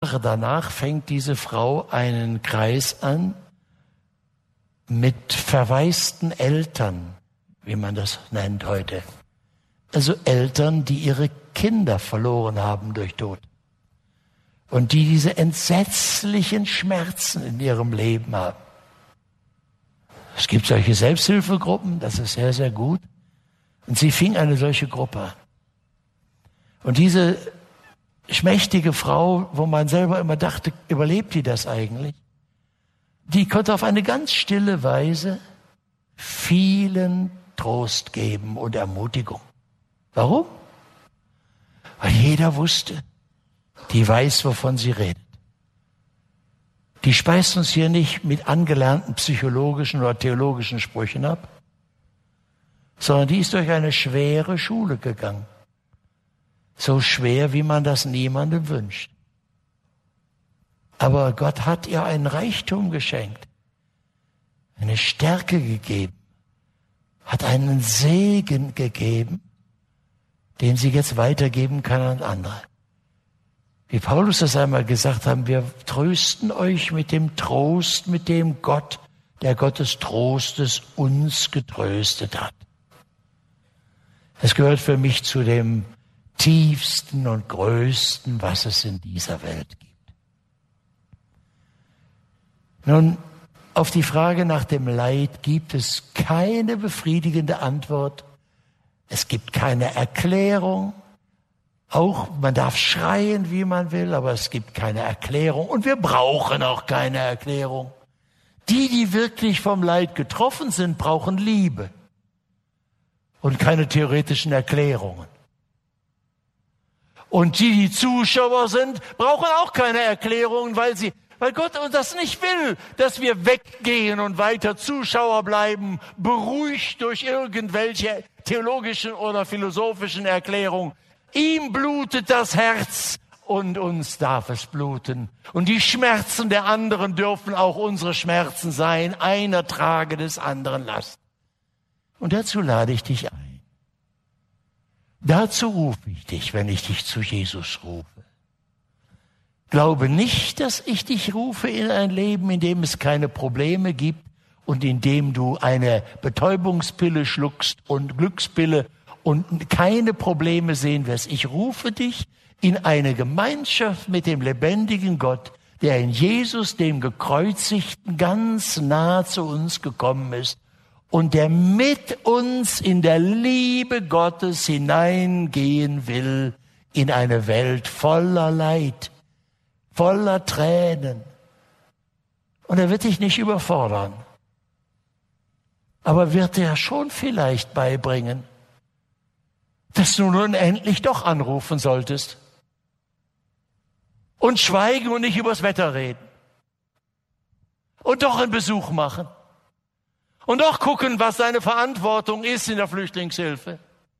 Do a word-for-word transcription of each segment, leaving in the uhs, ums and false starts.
Danach fängt diese Frau einen Kreis an mit verwaisten Eltern, wie man das nennt heute. Also Eltern, die ihre Kinder verloren haben durch Tod. Und die diese entsetzlichen Schmerzen in ihrem Leben haben. Es gibt solche Selbsthilfegruppen, das ist sehr, sehr gut. Und sie fing eine solche Gruppe an. Und diese schmächtige Frau, wo man selber immer dachte, überlebt die das eigentlich? Die konnte auf eine ganz stille Weise vielen Trost geben und Ermutigung. Warum? Weil jeder wusste, die weiß, wovon sie redet. Die speist uns hier nicht mit angelernten psychologischen oder theologischen Sprüchen ab, sondern die ist durch eine schwere Schule gegangen. So schwer, wie man das niemandem wünscht. Aber Gott hat ihr einen Reichtum geschenkt, eine Stärke gegeben, hat einen Segen gegeben, den sie jetzt weitergeben kann an andere. Wie Paulus das einmal gesagt hat, wir trösten euch mit dem Trost, mit dem Gott, der Gott des Trostes uns getröstet hat. Es gehört für mich zu dem tiefsten und größten, was es in dieser Welt gibt. Nun, auf die Frage nach dem Leid gibt es keine befriedigende Antwort. Es gibt keine Erklärung. Auch, man darf schreien, wie man will, aber es gibt keine Erklärung. Und wir brauchen auch keine Erklärung. Die, die wirklich vom Leid getroffen sind, brauchen Liebe und keine theoretischen Erklärungen. Und die, die Zuschauer sind, brauchen auch keine Erklärungen, weil sie, weil Gott uns das nicht will, dass wir weggehen und weiter Zuschauer bleiben, beruhigt durch irgendwelche theologischen oder philosophischen Erklärungen. Ihm blutet das Herz und uns darf es bluten. Und die Schmerzen der anderen dürfen auch unsere Schmerzen sein. Einer trage des anderen Last. Und dazu lade ich dich ein. Dazu rufe ich dich, wenn ich dich zu Jesus rufe. Glaube nicht, dass ich dich rufe in ein Leben, in dem es keine Probleme gibt und in dem du eine Betäubungspille schluckst und Glückspille und keine Probleme sehen wirst. Ich rufe dich in eine Gemeinschaft mit dem lebendigen Gott, der in Jesus, dem Gekreuzigten, ganz nah zu uns gekommen ist und der mit uns in der Liebe Gottes hineingehen will in eine Welt voller Leid, voller Tränen. Und er wird dich nicht überfordern, aber wird dir schon vielleicht beibringen, dass du nun endlich doch anrufen solltest und schweigen und nicht übers Wetter reden und doch einen Besuch machen und doch gucken, was deine Verantwortung ist in der Flüchtlingshilfe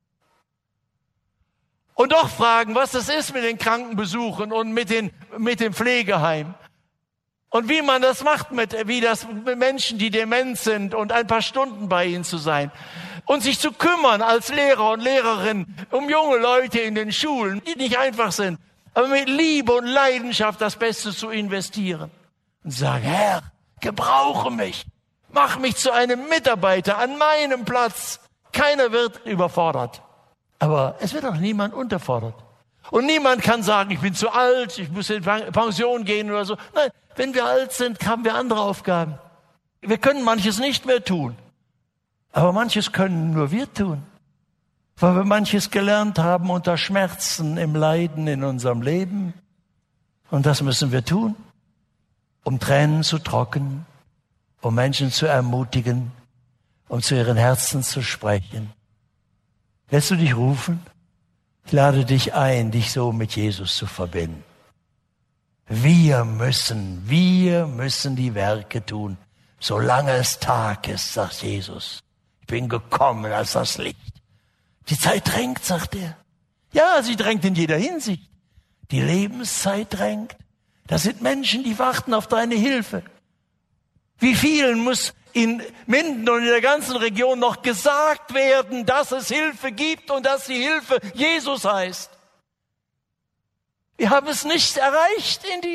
und doch fragen, was das ist mit den Krankenbesuchen und mit den mit dem Pflegeheim und wie man das macht, mit wie das mit Menschen, die dement sind und ein paar Stunden bei ihnen zu sein. Und sich zu kümmern als Lehrer und Lehrerin um junge Leute in den Schulen, die nicht einfach sind, aber mit Liebe und Leidenschaft das Beste zu investieren. Und sagen, Herr, gebrauche mich, mach mich zu einem Mitarbeiter an meinem Platz. Keiner wird überfordert, aber es wird auch niemand unterfordert. Und niemand kann sagen, ich bin zu alt, ich muss in Pension gehen oder so. Nein, wenn wir alt sind, haben wir andere Aufgaben. Wir können manches nicht mehr tun. Aber manches können nur wir tun, weil wir manches gelernt haben unter Schmerzen im Leiden in unserem Leben. Und das müssen wir tun, um Tränen zu trocknen, um Menschen zu ermutigen, um zu ihren Herzen zu sprechen. Lässt du dich rufen? Ich lade dich ein, dich so mit Jesus zu verbinden. Wir müssen, wir müssen die Werke tun, solange es Tag ist, sagt Jesus. Ich bin gekommen als das Licht. Die Zeit drängt, sagt er. Ja, sie drängt in jeder Hinsicht. Die Lebenszeit drängt. Das sind Menschen, die warten auf deine Hilfe. Wie vielen muss in Minden und in der ganzen Region noch gesagt werden, dass es Hilfe gibt und dass die Hilfe Jesus heißt? Wir haben es nicht erreicht in die